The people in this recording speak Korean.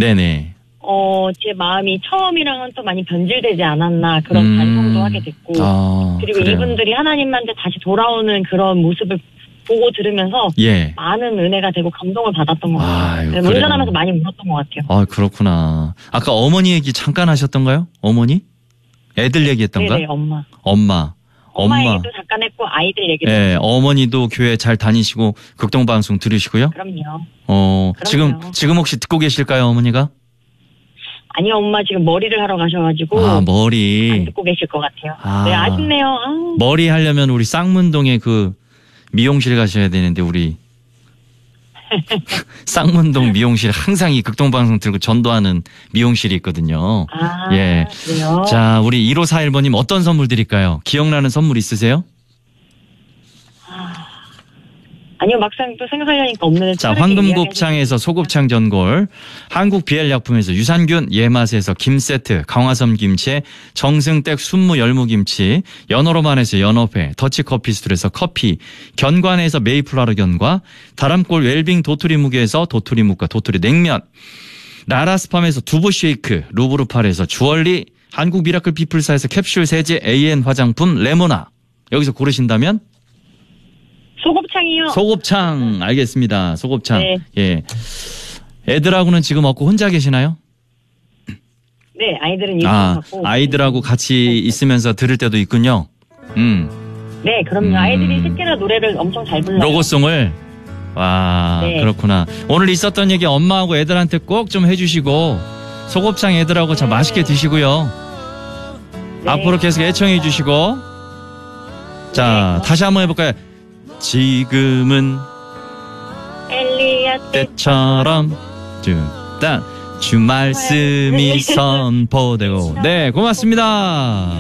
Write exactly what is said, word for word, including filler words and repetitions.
네네. 어, 제 마음이 처음이랑은 또 많이 변질되지 않았나 그런 음. 반성도 하게 됐고 아, 그리고 그래요. 이분들이 하나님한테 다시 돌아오는 그런 모습을 보고 들으면서 예. 많은 은혜가 되고 감동을 받았던 것 같아요. 아유, 그래서 그래요. 운전하면서 많이 울었던 것 같아요. 아, 그렇구나. 아까 어머니 얘기 잠깐 하셨던가요? 어머니? 애들 얘기했던가? 네네, 엄마. 엄마. 엄마 엄마. 얘기도 잠깐 했고 아이들 얘기도 예, 했고. 어머니도 교회 잘 다니시고 극동방송 들으시고요. 그럼요. 어, 그럼요. 지금 지금 혹시 듣고 계실까요, 어머니가? 아니요, 엄마 지금 머리를 하러 가셔가지고 아, 안 머리. 듣고 계실 것 같아요. 아. 네, 아쉽네요. 아. 머리 하려면 우리 쌍문동에 그 미용실 가셔야 되는데 우리 쌍문동 미용실 항상 이 극동방송 들고 전도하는 미용실이 있거든요. 아, 예. 그래요? 자, 우리 일오사일 번님 어떤 선물 드릴까요? 기억나는 선물 있으세요? 아니요, 막상 또 생각하려니까 없는데. 자, 차라리 황금곱창에서 소곱창 전골, 한국 비엘약품에서 유산균, 예맛에서 김세트, 강화섬 김치에 정승댁 순무 열무김치, 연어로만에서 연어회, 더치커피스툴에서 커피, 견관에서 메이플라르 견과, 다람골 웰빙 도토리묵에서 도토리묵과 도토리 냉면, 라라스팜에서 두부 쉐이크, 루브르팔에서 주얼리, 한국 미라클 피플사에서 캡슐 세제 에이엔 화장품 레모나. 여기서 고르신다면? 소곱창이요. 소곱창 알겠습니다. 소곱창. 네. 예. 애들하고는 지금 없고 혼자 계시나요? 네, 아이들은 일본 아, 갖고. 아이들하고 같이 있으면서 들을 때도 있군요. 음. 네, 그럼요. 음. 아이들이 특히나 노래를 엄청 잘 불러요. 로고송을. 와, 네. 그렇구나. 오늘 있었던 얘기 엄마하고 애들한테 꼭 좀 해주시고 소곱창 애들하고 참 맛있게 드시고요. 네. 앞으로 계속 애청해 주시고. 자, 네. 다시 한번 해볼까요? 지금은 엘리야 때 때처럼 쭉, 주 말씀이 선포되고. 네, 고맙습니다.